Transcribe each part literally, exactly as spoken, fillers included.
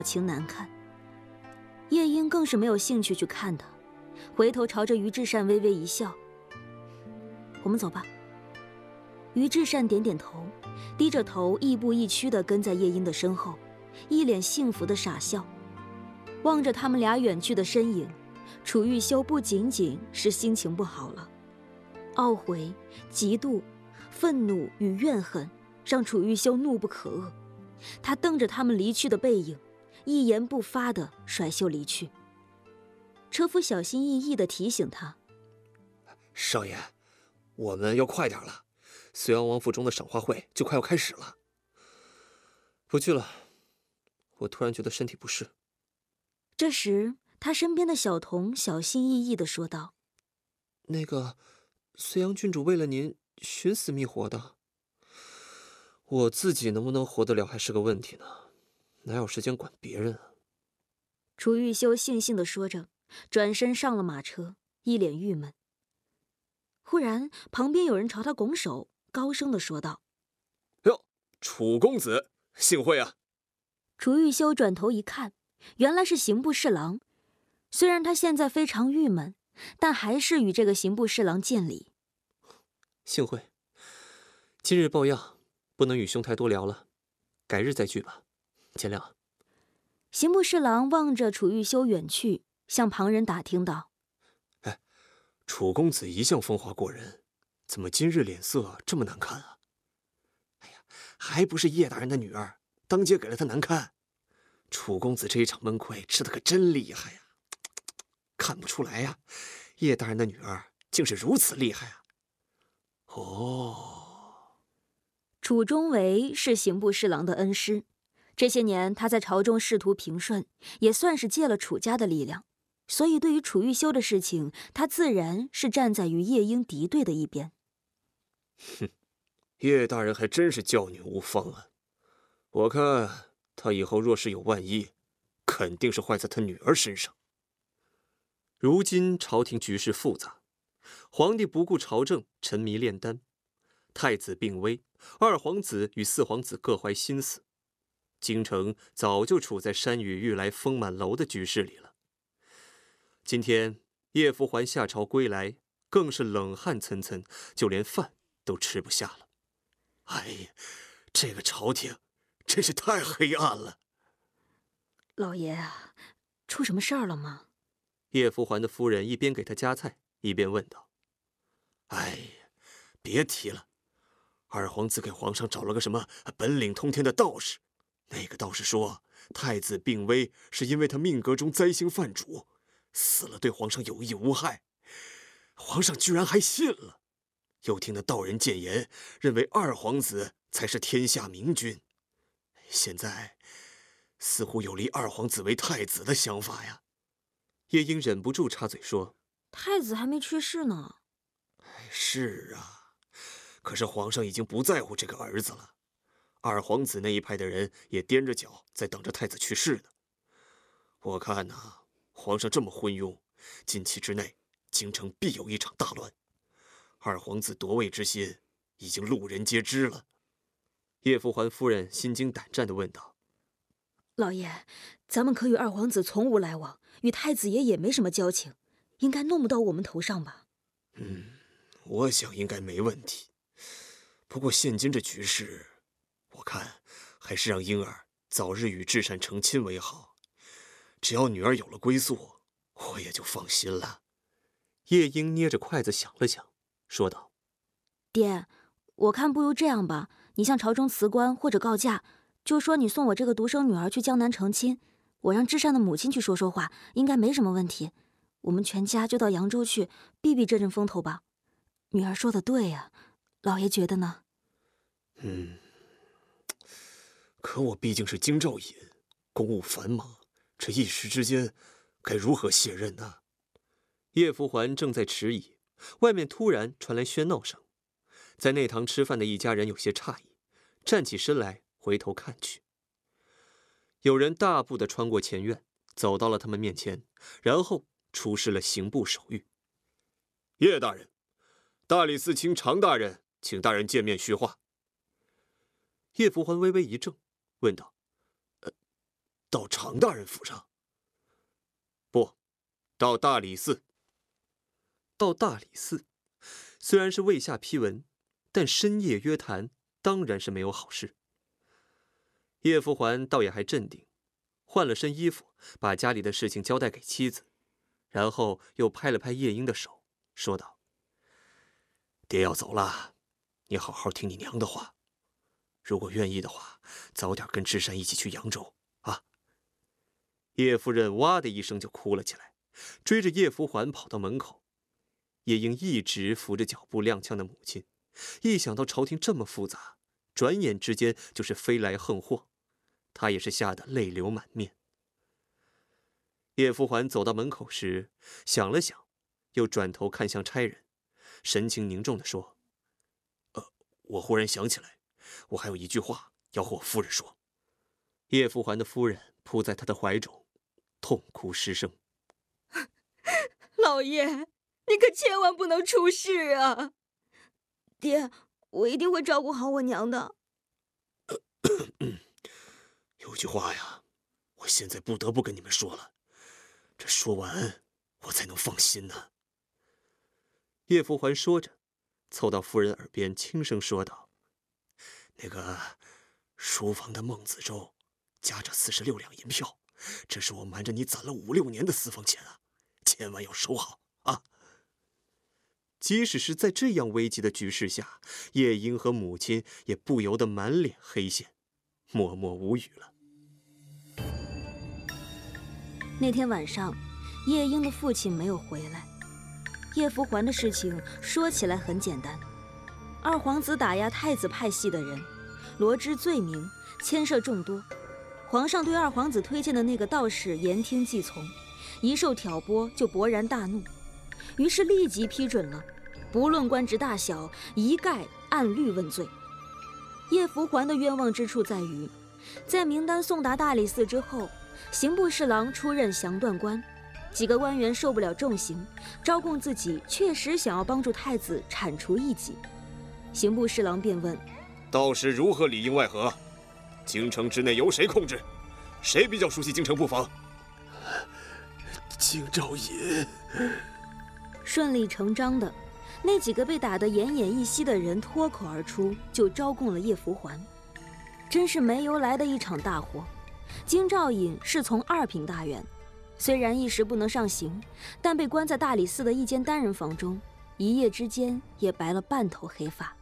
情难看。夜莺更是没有兴趣去看他，回头朝着于志善微微一笑：“我们走吧。”于志善点点头，低着头亦步亦趋地跟在夜莺的身后，一脸幸福的傻笑。望着他们俩远去的身影，楚玉修不仅仅是心情不好了，懊悔、嫉妒、愤怒与怨恨让楚玉修怒不可遏。他瞪着他们离去的背影，一言不发地甩袖离去。车夫小心翼翼地提醒他：“ 少爷，我们要快点了，隋阳王府中的赏花会就快要开始了。不去了，我突然觉得身体不适。” 这时，他身边的小童小心翼翼地说道：“ 那个，隋阳郡主为了您寻死觅活的，我自己能不能活得了还是个问题呢，哪有时间管别人啊？” 楚玉修悻悻地说着，转身上了马车，一脸郁闷。忽然，旁边有人朝他拱手，高声地说道：“ 哟，楚公子，幸会啊！” 楚玉修转头一看，原来是刑部侍郎。虽然他现在非常郁闷，但还是与这个刑部侍郎见礼。 幸会，今日抱恙，不能与兄台多聊了，改日再聚吧，见谅。 刑部侍郎望着楚玉修远去，向旁人打听道：“ 哎，楚公子一向风华过人，怎么今日脸色这么难看啊？”“哎呀，还不是叶大人的女儿当街给了他难看。楚公子这一场闷亏吃得可真厉害呀！看不出来呀，叶大人的女儿竟是如此厉害啊！”哦， 楚中维是刑部侍郎的恩师，这些年他在朝中仕途平顺，也算是借了楚家的力量，所以对于楚玉修的事情，他自然是站在与夜莺敌对的一边。 哼，叶大人还真是教女无方啊！我看他以后若是有万一，肯定是坏在他女儿身上。如今朝廷局势复杂，皇帝不顾朝政，沉迷炼丹；太子病危，二皇子与四皇子各怀心思。京城早就处在山雨欲来风满楼的局势里了。今天叶福环下朝归来，更是冷汗涔涔，就连饭都吃不下了。哎呀，这个朝廷真是太黑暗了。 老爷啊，出什么事儿了吗？ 叶福环的夫人一边给他夹菜，一边问道：“哎呀，别提了，二皇子给皇上找了个什么本领通天的道士。那个道士说，太子病危是因为他命格中灾星犯主，死了对皇上有益无害。皇上居然还信了。又听那道人谏言，认为二皇子才是天下明君。现在似乎有立二皇子为太子的想法呀。”夜莺忍不住插嘴说：“ 太子还没去世呢。”“ 是啊，可是皇上已经不在乎这个儿子了。二皇子那一派的人也踮着脚在等着太子去世呢。我看呐、啊，皇上这么昏庸，近期之内京城必有一场大乱。二皇子夺位之心已经路人皆知了。”叶福环夫人心惊胆战地问道：“ 老爷，咱们可与二皇子从无来往，与太子爷也没什么交情，应该弄不到我们头上吧？”“ 嗯，我想应该没问题。不过现今这局势，我看还是让婴儿早日与至善成亲为好。只要女儿有了归宿，我也就放心了。”夜莺捏着筷子想了想，说道：“ 爹，我看不如这样吧，你向朝中辞官或者告假，就说你送我这个独生女儿去江南成亲，我让至善的母亲去说说话，应该没什么问题。我们全家就到扬州去避避这阵风头吧。女儿说的对呀、啊，老爷觉得呢？”“ 嗯，可我毕竟是京兆尹，公务繁忙，这一时之间该如何卸任呢？”叶福环正在迟疑，外面突然传来喧闹声。在内堂吃饭的一家人有些诧异，站起身来回头看去。有人大步地穿过前院，走到了他们面前，然后出示了刑部手谕：“叶大人，大理寺卿常大人请大人见面叙话。”叶福环微微一怔，问道：“ 呃， 到常大人府上？不，到大理寺。 到大理寺，虽然是未下批文，但深夜约谈，当然是没有好事。叶福环倒也还镇定，换了身衣服，把家里的事情交代给妻子，然后又拍了拍叶英的手，说道：“ 爹要走了，你好好听你娘的话。如果愿意的话，早点跟芝山一起去扬州啊。” 叶夫人哇的一声就哭了起来，追着叶福环跑到门口。叶英一直扶着脚步踉跄的母亲，一想到朝廷这么复杂，转眼之间就是飞来横祸，她也是吓得泪流满面。叶福环走到门口时，想了想，又转头看向差人，神情凝重地说：“ 呃，我忽然想起来，我还有一句话要和我夫人说。” 叶福环的夫人扑在他的怀中，痛哭失声：“ 老爷，你可千万不能出事啊！爹，我一定会照顾好我娘的。 有句话呀，我现在不得不跟你们说了，这说完我才能放心呢。” 叶福环说着，凑到夫人耳边轻声说道：“ 那个书房的孟子舟夹着四十六两银票，这是我瞒着你攒了五六年的私房钱啊，千万要收好啊！” 即使是在这样危急的局势下，叶英和母亲也不由得满脸黑线，默默无语了。 那天晚上，叶英的父亲没有回来。叶福环的事情说起来很简单，二皇子打压太子派系的人，罗织罪名，牵涉众多。皇上对二皇子推荐的那个道士言听计从，一受挑拨就勃然大怒，于是立即批准了，不论官职大小，一概按律问罪。叶福环的冤枉之处在于，在名单送达大理寺之后，刑部侍郎出任详断官，几个官员受不了重刑，招供自己确实想要帮助太子铲除异己。刑部侍郎便问：“ 道士如何里应外合？京城之内由谁控制？谁比较熟悉京城布防？”京兆尹。 顺理成章的，那几个被打得奄奄一息的人脱口而出，就招供了叶福环。真是没由来的一场大祸。京兆尹是从二品大员，虽然一时不能上刑，但被关在大理寺的一间单人房中，一夜之间也白了半头黑发。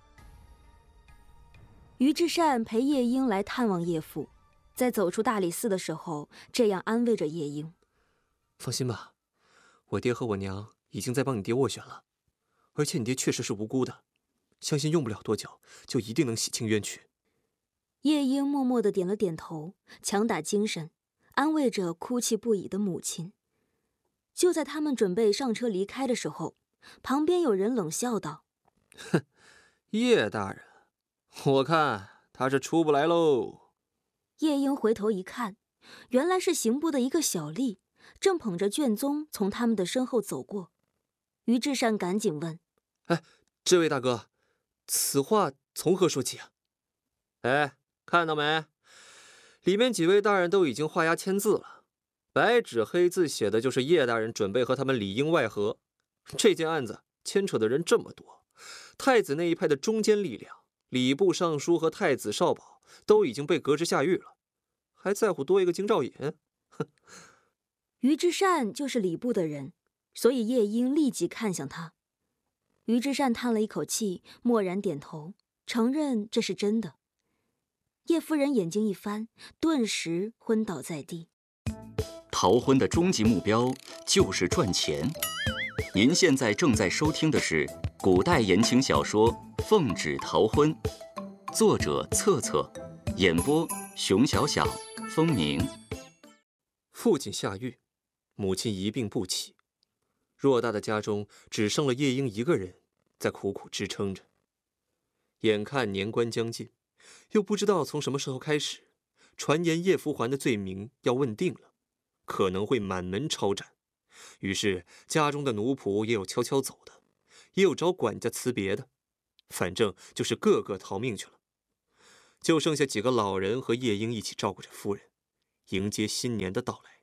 于至善陪叶英来探望叶父，在走出大理寺的时候，这样安慰着叶英：“ 放心吧，我爹和我娘已经在帮你爹斡旋了，而且你爹确实是无辜的，相信用不了多久就一定能洗清冤屈。” 叶英默默地点了点头，强打精神，安慰着哭泣不已的母亲。就在他们准备上车离开的时候，旁边有人冷笑道：“ 哼，叶大人，我看他是出不来喽。” 叶英回头一看，原来是刑部的一个小吏，正捧着卷宗从他们的身后走过。于至善赶紧问：“ 哎，这位大哥，此话从何说起啊？”“哎，看到没？里面几位大人都已经画押签字了，白纸黑字写的就是叶大人准备和他们里应外合。这件案子牵扯的人这么多，太子那一派的中坚力量，礼部尚书和太子少保都已经被革职下狱了，还在乎多一个京兆尹？哼！” 于至善就是礼部的人，所以叶英立即看向他。于至善叹了一口气，默然点头，承认这是真的。叶夫人眼睛一翻，顿时昏倒在地。 逃婚的终极目标就是赚钱。您现在正在收听的是古代言情小说《奉旨逃婚》，作者策策，演播熊小小、风鸣。 父亲下狱，母亲一病不起，偌大的家中只剩了叶英一个人在苦苦支撑着。眼看年关将近，又不知道从什么时候开始，传言叶福环的罪名要问定了，可能会满门抄斩。于是家中的奴仆也有悄悄走的，也有找管家辞别的，反正就是个个逃命去了。就剩下几个老人和叶英一起照顾着夫人， 迎接新年的到来。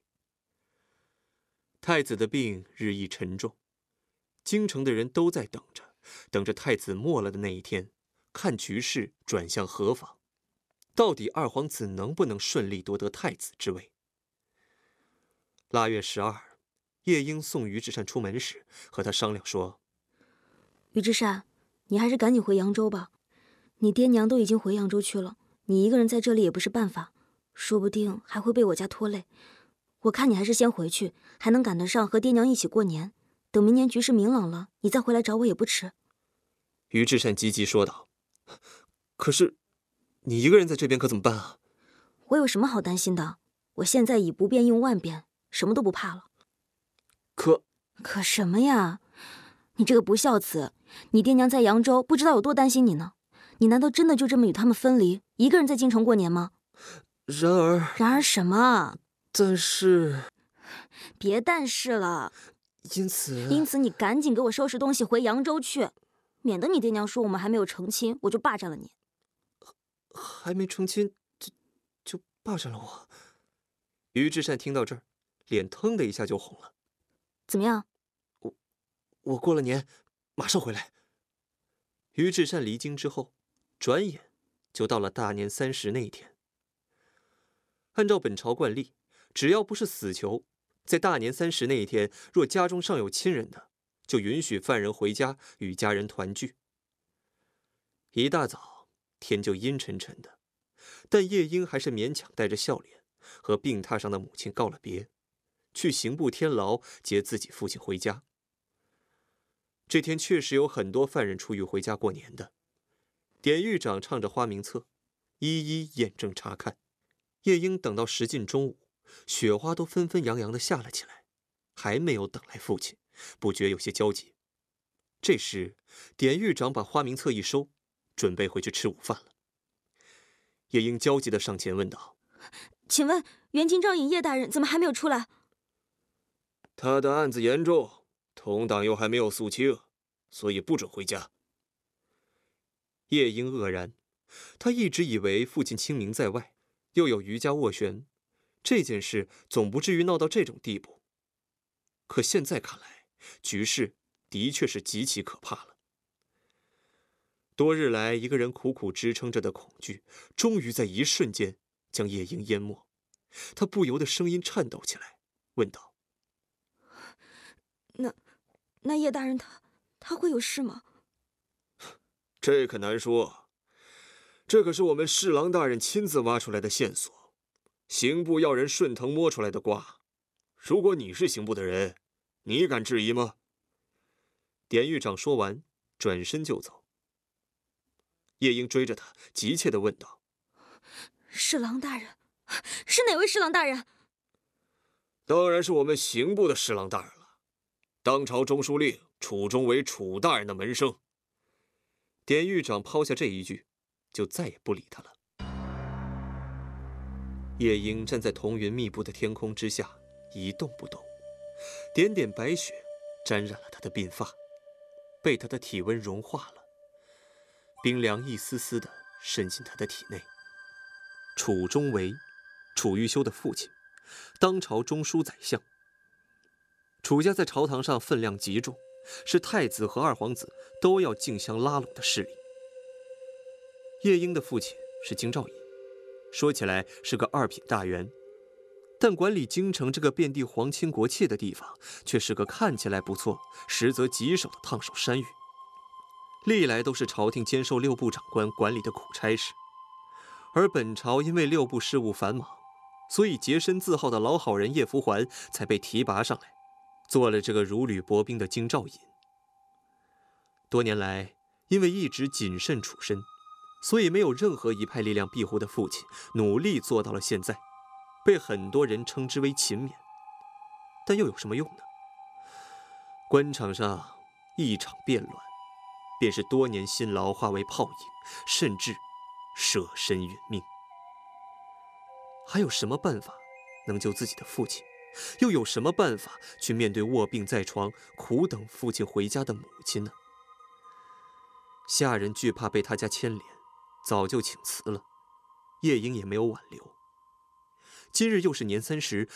太子的病日益沉重，京城的人都在等着，等着太子没了的那一天，看局势转向何方，到底二皇子能不能顺利夺得太子之位？腊月十二，夜莺送于志善出门时，和他商量说：“ 于志善，你还是赶紧回扬州吧。你爹娘都已经回扬州去了，你一个人在这里也不是办法，说不定还会被我家拖累。我看你还是先回去，还能赶得上和爹娘一起过年。等明年局势明朗了，你再回来找我也不迟。” 于志善急急说道：“可是，你一个人在这边可怎么办啊？”“ 我有什么好担心的？我现在以不变应万变，什么都不怕了。”“ 可…… 可什么呀？你这个不孝子！你爹娘在扬州，不知道有多担心你呢。你难道真的就这么与他们分离，一个人在京城过年吗？”“ 然而…… 然而什么？ 但是…… 别但是了。 因此…… 因此你赶紧给我收拾东西回扬州去，免得你爹娘说我们还没有成亲，我就霸占了你。”“ 还没成亲，就就霸占了我？”于志善听到这儿，脸腾的一下就红了。 “怎么样？”“ 我我过了年马上回来。”于志善离京之后，转眼就到了大年三十那一天。按照本朝惯例，只要不是死囚，在大年三十那一天，若家中尚有亲人的，就允许犯人回家与家人团聚。一大早，天就阴沉沉的，但夜莺还是勉强带着笑脸，和病榻上的母亲告了别，去刑部天牢接自己父亲回家。这天确实有很多犯人出狱回家过年的，典狱长唱着花名册，一一验证查看。夜莺等到时近中午，雪花都纷纷扬扬地下了起来，还没有等来父亲，不觉有些焦急。这时，典狱长把花名册一收，准备回去吃午饭了。夜莺焦急地上前问道：“ 请问原京兆尹叶大人怎么还没有出来？”“ 他的案子严重，同党又还没有肃清，所以不准回家。” 夜莺愕然，他一直以为父亲清明在外，又有余家斡旋，这件事总不至于闹到这种地步。可现在看来，局势的确是极其可怕了。多日来一个人苦苦支撑着的恐惧，终于在一瞬间将夜莺淹没。他不由得声音颤抖起来，问道：“ 那那叶大人他他会有事吗？”“ 这可难说，这可是我们侍郎大人亲自挖出来的线索，刑部要人顺藤摸出来的瓜。如果你是刑部的人，你敢质疑吗？” 典狱长说完，转身就走。夜莺追着他，急切地问道：“ 侍郎大人，是哪位侍郎大人？”“ 当然是我们刑部的侍郎大人了。当朝中书令楚中为楚大人的门生。” 典狱长抛下这一句，就再也不理他了。夜莺站在彤云密布的天空之下，一动不动，点点白雪沾染了他的鬓发，被他的体温融化了，冰凉一丝丝的渗进他的体内。楚中为，楚玉修的父亲，当朝中书宰相。楚家在朝堂上分量极重，是太子和二皇子都要竞相拉拢的势力。夜莺的父亲是京兆尹，说起来是个二品大员，但管理京城这个遍地皇亲国戚的地方，却是个看起来不错，实则棘手的烫手山芋。历来都是朝廷兼授六部长官管理的苦差事，而本朝因为六部事务繁忙，所以洁身自好的老好人叶福环才被提拔上来，做了这个如履薄冰的京兆尹。多年来，因为一直谨慎处身，所以没有任何一派力量庇护的父亲，努力做到了现在，被很多人称之为勤勉。但又有什么用呢？官场上一场变乱，便是多年辛劳化为泡影，甚至舍身殒命。还有什么办法能救自己的父亲？又有什么办法去面对卧病在床、苦等父亲回家的母亲呢？下人惧怕被他家牵连，早就请辞了，夜莺也没有挽留。 今日又是年三十，